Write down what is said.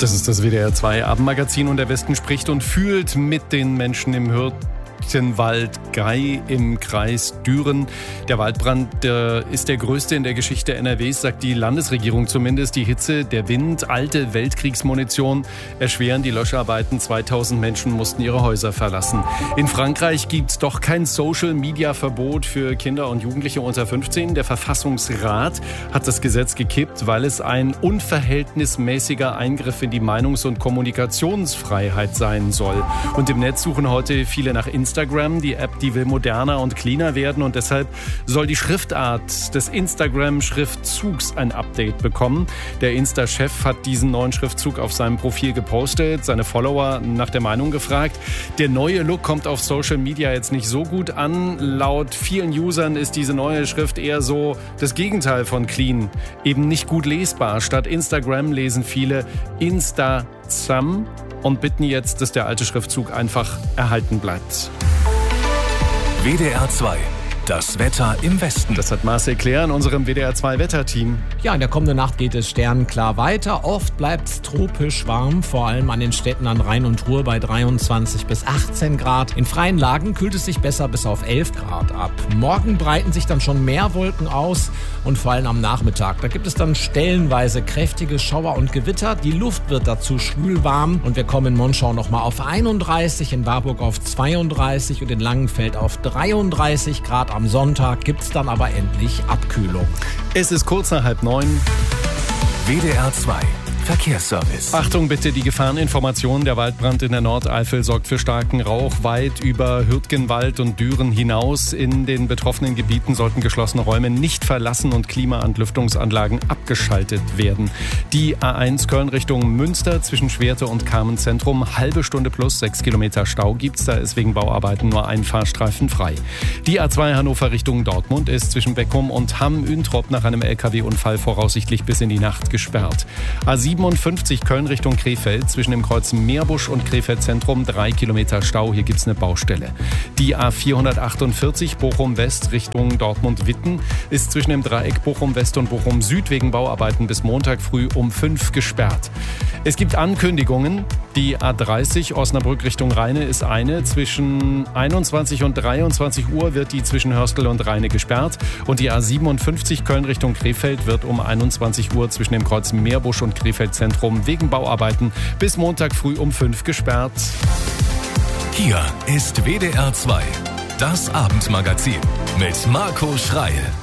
Das ist das WDR 2 Abendmagazin und der Westen spricht und fühlt mit den Menschen im Hürtgenwald Gray im Kreis Düren. Der Waldbrand ist der größte in der Geschichte NRWs, sagt die Landesregierung zumindest. Die Hitze, der Wind, alte Weltkriegsmunition erschweren die Löscharbeiten. 2000 Menschen mussten ihre Häuser verlassen. In Frankreich gibt es doch kein Social-Media-Verbot für Kinder und Jugendliche unter 15. Der Verfassungsrat hat das Gesetz gekippt, weil es ein unverhältnismäßiger Eingriff in die Meinungs- und Kommunikationsfreiheit sein soll. Und im Netz suchen heute viele nach Instagram. Die App, die will moderner und cleaner werden und deshalb soll die Schriftart des Instagram-Schriftzugs ein Update bekommen. Der Insta-Chef hat diesen neuen Schriftzug auf seinem Profil gepostet, seine Follower nach der Meinung gefragt. Der neue Look kommt auf Social Media jetzt nicht so gut an. Laut vielen Usern ist diese neue Schrift eher so das Gegenteil von clean, eben nicht gut lesbar. Statt Instagram lesen viele Insta-Zam und bitten jetzt, dass der alte Schriftzug einfach erhalten bleibt. WDR 2. Das Wetter im Westen. Das hat Marcel Claire in unserem WDR 2 Wetterteam. Ja, in der kommenden Nacht geht es sternenklar weiter. Oft bleibt es tropisch warm, vor allem an den Städten an Rhein und Ruhr bei 23 bis 18 Grad. In freien Lagen kühlt es sich besser bis auf 11 Grad ab. Morgen breiten sich dann schon mehr Wolken aus und vor allem am Nachmittag. Da gibt es dann stellenweise kräftige Schauer und Gewitter. Die Luft wird dazu schwül warm und wir kommen in Monschau nochmal auf 31, in Warburg auf 32 und in Langenfeld auf 33 Grad. Am Sonntag gibt es dann aber endlich Abkühlung. Es ist kurz nach 8:30. WDR 2 Verkehrsservice. Achtung bitte, die Gefahreninformation. Der Waldbrand in der Nordeifel sorgt für starken Rauch weit über Hürtgenwald und Düren hinaus. In den betroffenen Gebieten sollten geschlossene Räume nicht verlassen und Klimaantlüftungsanlagen abgeschaltet werden. Die A1 Köln Richtung Münster zwischen Schwerte und Carmen-Zentrum. Halbe Stunde plus 6 Kilometer Stau gibt's. Da ist wegen Bauarbeiten nur ein Fahrstreifen frei. Die A2 Hannover Richtung Dortmund ist zwischen Beckum und Hamm-Üntrop nach einem LKW-Unfall voraussichtlich bis in die Nacht gesperrt. A57 Köln Richtung Krefeld zwischen dem Kreuz Meerbusch und Krefeld Zentrum 3 Kilometer Stau. Hier gibt's eine Baustelle. Die A448 Bochum West Richtung Dortmund-Witten ist zwischen dem Dreieck Bochum West und Bochum Süd wegen Bauarbeiten bis Montag früh um 5 gesperrt. Es gibt Ankündigungen. Die A30 Osnabrück Richtung Rheine ist eine. Zwischen 21 und 23 Uhr wird die zwischen Hörstel und Rheine gesperrt. Und die A57 Köln Richtung Krefeld wird um 21 Uhr zwischen dem Kreuz Meerbusch und Krefeld Zentrum wegen Bauarbeiten bis Montag früh um 5 gesperrt. Hier ist WDR 2. Das Abendmagazin mit Marco Schreil.